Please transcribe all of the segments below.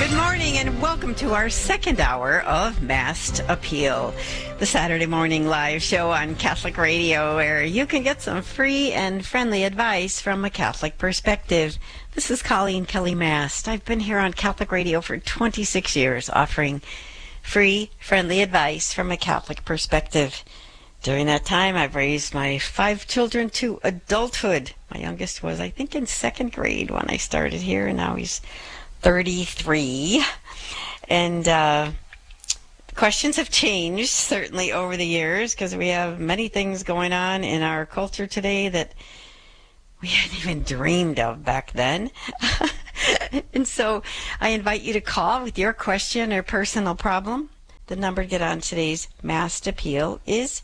Good morning and welcome to our second hour of Mass Appeal, the Saturday morning live show on Catholic Radio where you can get some free and friendly advice from a Catholic perspective. This is Colleen Kelly Mast. I've been here on Catholic Radio for 26 years offering free, friendly advice from a Catholic perspective. During that time, I've raised my 5 children to adulthood. My youngest was, I think, in 2nd grade when I started here, and now he's 33. And questions have changed, certainly, over the years, because we have many things going on in our culture today that we hadn't even dreamed of back then. And so I invite you to call with your question or personal problem. The number to get on today's Mass Appeal is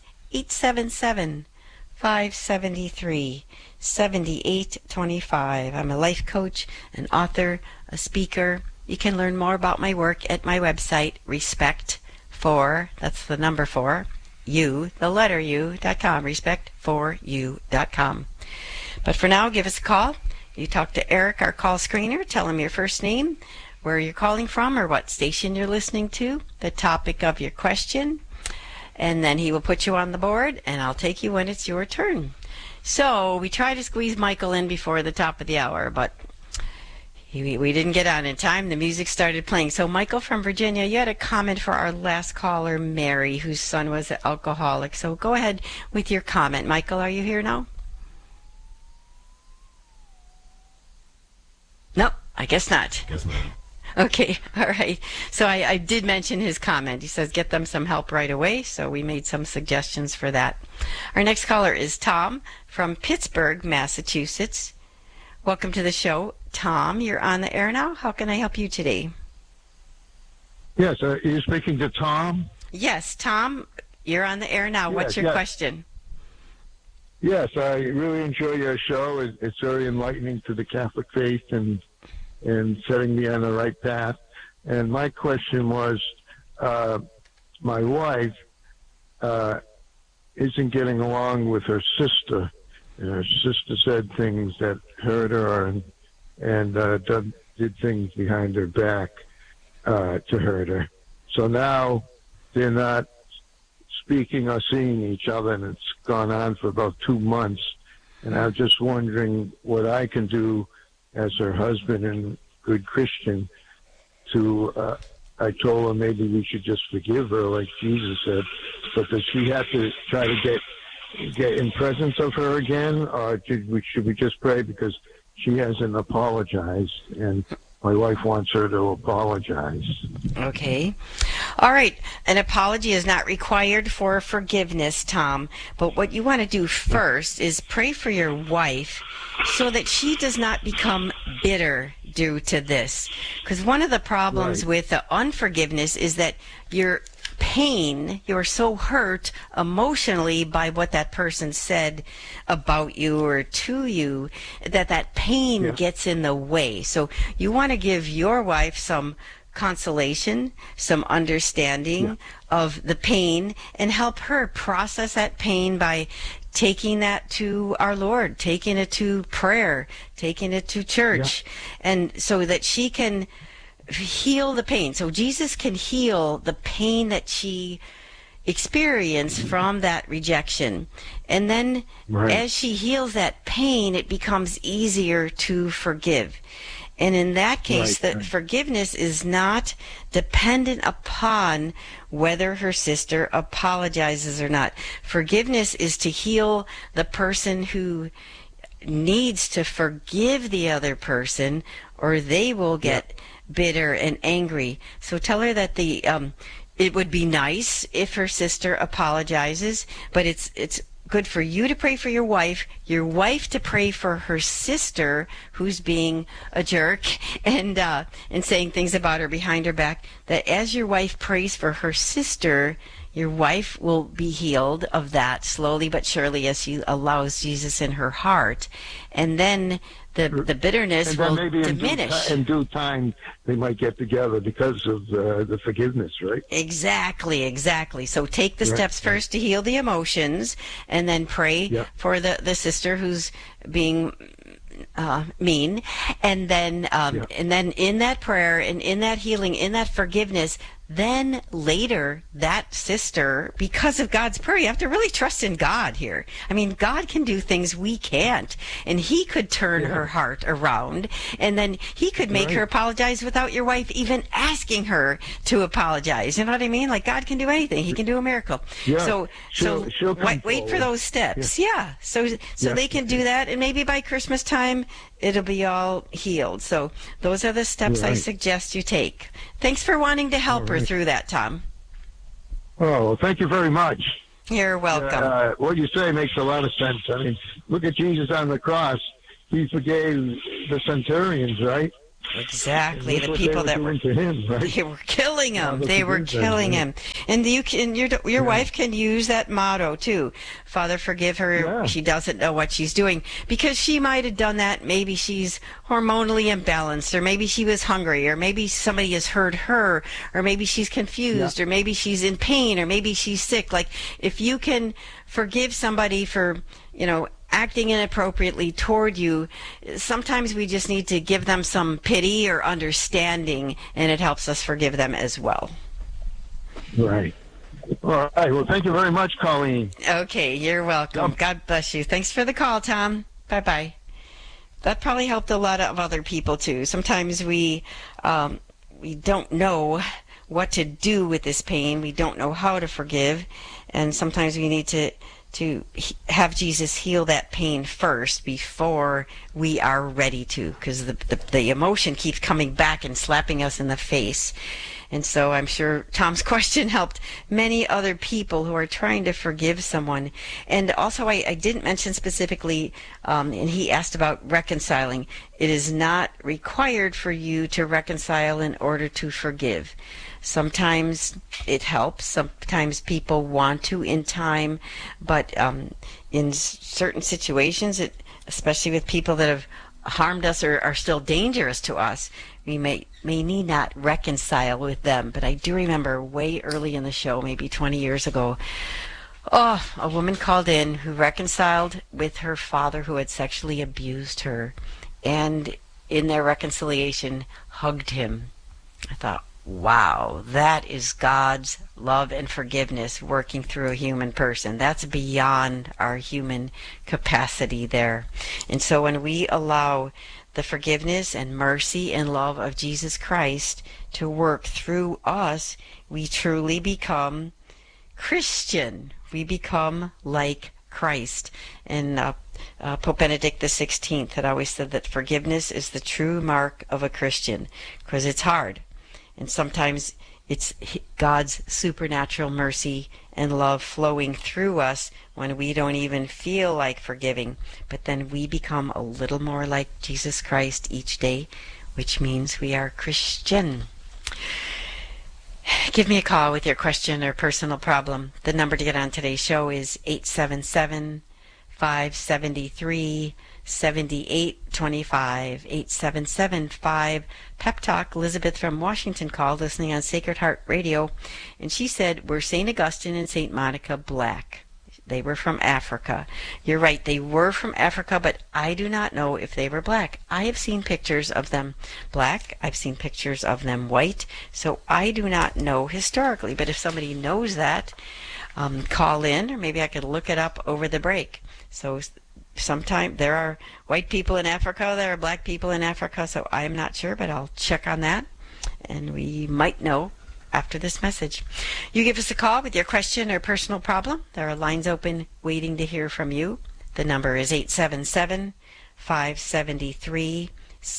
877-573-7825. I'm a life coach, an author, a speaker. You can learn more about my work at my website, respect4, that's the number 4, you, the letter U.com, respect4u.com. But for now, give us a call. You talk to Eric, our call screener. Tell him your first name, where you're calling from, or what station you're listening to, the topic of your question, and then he will put you on the board, and I'll take you when it's your turn. So we tried to squeeze Michael in before the top of the hour, but we didn't get on in time. The music started playing. So Michael from Virginia, you had a comment for our last caller, Mary, whose son was an alcoholic. So go ahead with your comment. Michael, are you here now? No, I guess not. Guess not. Okay, all right. So I did mention his comment. He says get them some help right away, so we made some suggestions for that. Our next caller is Tom from Pittsburgh, Massachusetts. Welcome to the show. Tom, you're on the air now. How can I help you today? Yes, are you speaking to Tom? Yes, Tom, you're on the air now. What's your question? Yes, I really enjoy your show. It's very enlightening to the Catholic faith and setting me on the right path. And my question was, my wife isn't getting along with her sister. And her sister said things that hurt her and did things behind her back to hurt her. So now they're not speaking or seeing each other, and it's gone on for about 2 months. And I'm just wondering what I can do as her husband and good Christian to, I told her maybe we should just forgive her like Jesus said, but does she have to try to get in presence of her again, or should we just pray because she hasn't apologized and my wife wants her to apologize? Okay. All right. An apology is not required for forgiveness, Tom. But what you want to do first is pray for your wife so that she does not become bitter due to this. Because one of the problems with the unforgiveness is that your pain, you're so hurt emotionally by what that person said about you or to you, that pain gets in the way. So you want to give your wife some consolation, some understanding of the pain, and help her process that pain by taking that to our Lord, taking it to prayer, taking it to church, and so that she can heal the pain. So Jesus can heal the pain that she experienced from that rejection. And then as she heals that pain, it becomes easier to forgive. And in that case, the forgiveness is not dependent upon whether her sister apologizes or not. Forgiveness is to heal the person who needs to forgive the other person, or they will get bitter and angry. So tell her that it would be nice if her sister apologizes, but it's good for you to pray for your wife to pray for her sister who's being a jerk and saying things about her behind her back, that as your wife prays for her sister, your wife will be healed of that slowly but surely as she allows Jesus in her heart. And then the bitterness will diminish. In due time, they might get together because of the forgiveness, right? Exactly. So take the steps first to heal the emotions, and then pray for the sister who's being mean, and then in that prayer and in that healing, in that forgiveness, then later that sister, because of God's prayer, you have to really trust in God here. I mean, God can do things we can't, and he could turn her heart around, and then he could make her apologize without your wife even asking her to apologize. You know what I mean? Like, God can do anything. He can do a miracle. Yeah. So wait for those steps. Yeah. So they can do that, and maybe by Christmas time it'll be all healed. So those are the steps I suggest you take. Thanks for wanting to help her through that, Tom. Oh, thank you very much. You're welcome. What you say makes a lot of sense. I mean, look at Jesus on the cross. He forgave the centurions, right? Exactly, the people that were to him, right? They were killing him. They were killing him. And your wife can use that motto too. Father, forgive her. Yeah. She doesn't know what she's doing, because she might have done that. Maybe she's hormonally imbalanced, or maybe she was hungry, or maybe somebody has hurt her, or maybe she's confused, or maybe she's in pain, or maybe she's sick. Like, if you can forgive somebody for, acting inappropriately toward you, sometimes we just need to give them some pity or understanding, and it helps us forgive them as well. Right. All right. Well, thank you very much, Colleen. Okay, you're welcome. God bless you. Thanks for the call, Tom. Bye-bye. That probably helped a lot of other people, too. Sometimes we don't know what to do with this pain. We don't know how to forgive, and sometimes we need to have Jesus heal that pain first before we are ready to, because the emotion keeps coming back and slapping us in the face. And so I'm sure Tom's question helped many other people who are trying to forgive someone. And also, I didn't mention specifically, and he asked about reconciling. It is not required for you to reconcile in order to forgive. Sometimes it helps. Sometimes people want to in time, but in certain situations, especially with people that have harmed us or are still dangerous to us, we may need not reconcile with them. But I do remember way early in the show, maybe 20 years ago, a woman called in who reconciled with her father who had sexually abused her, and in their reconciliation hugged him. I thought, wow, that is God's love and forgiveness working through a human person. That's beyond our human capacity there. And so when we allow the forgiveness and mercy and love of Jesus Christ to work through us, we truly become Christian. We become like Christ. And Pope Benedict XVI had always said that forgiveness is the true mark of a Christian, because it's hard. And sometimes it's God's supernatural mercy and love flowing through us when we don't even feel like forgiving. But then we become a little more like Jesus Christ each day, which means we are Christian. Give me a call with your question or personal problem. The number to get on today's show is 877-573-7825, 877-5 Pep Talk. Elizabeth from Washington called, listening on Sacred Heart Radio, and she said, were St. Augustine and St. Monica black? They were from Africa. You're right, they were from Africa, but I do not know if they were black. I have seen pictures of them black. I've seen pictures of them white. So I do not know historically, but if somebody knows that, call in, or maybe I could look it up over the break. So sometimes there are white people in Africa, there are black people in Africa, so I'm not sure, but I'll check on that, and we might know after this message. You give us a call with your question or personal problem. There are lines open waiting to hear from you. The number is 877-573-7825,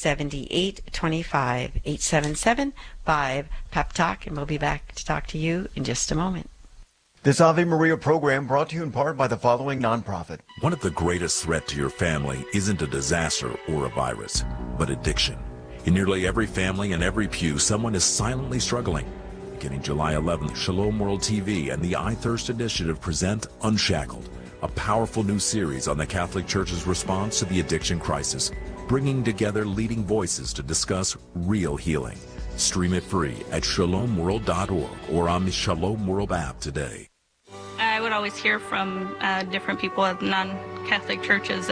877-5 Pep Talk, and we'll be back to talk to you in just a moment. This Ave Maria program brought to you in part by the following nonprofit. One of the greatest threats to your family isn't a disaster or a virus, but addiction. In nearly every family and every pew, someone is silently struggling. Beginning July 11th, Shalom World TV and the I Thirst Initiative present Unshackled, a powerful new series on the Catholic Church's response to the addiction crisis, bringing together leading voices to discuss real healing. Stream it free at shalomworld.org or on the Shalom World app today. I would always hear from different people at non-Catholic churches that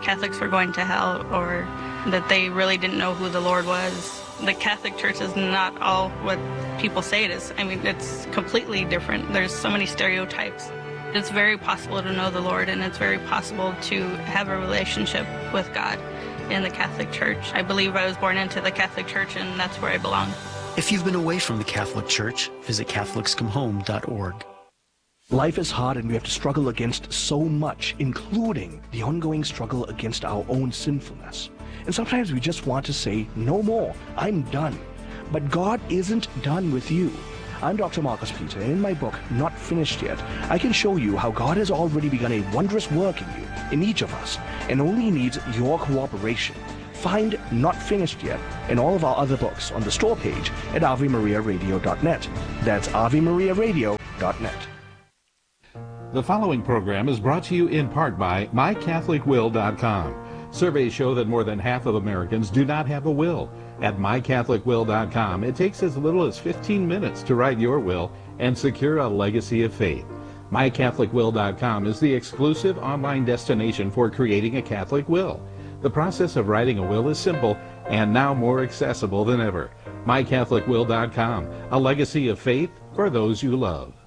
Catholics were going to hell or that they really didn't know who the Lord was. The Catholic Church is not all what people say it is. I mean, it's completely different. There's so many stereotypes. It's very possible to know the Lord, and it's very possible to have a relationship with God in the Catholic Church. I believe I was born into the Catholic Church, and that's where I belong. If you've been away from the Catholic Church, visit CatholicsComeHome.org. Life is hard and we have to struggle against so much, including the ongoing struggle against our own sinfulness. And sometimes we just want to say, no more, I'm done. But God isn't done with you. I'm Dr. Marcus Peter, and in my book, Not Finished Yet, I can show you how God has already begun a wondrous work in you, in each of us, and only needs your cooperation. Find Not Finished Yet and all of our other books on the store page at AveMariaRadio.net. That's AveMariaRadio.net. The following program is brought to you in part by MyCatholicWill.com. Surveys show that more than half of Americans do not have a will. At MyCatholicWill.com, it takes as little as 15 minutes to write your will and secure a legacy of faith. MyCatholicWill.com is the exclusive online destination for creating a Catholic will. The process of writing a will is simple and now more accessible than ever. MyCatholicWill.com, a legacy of faith for those you love.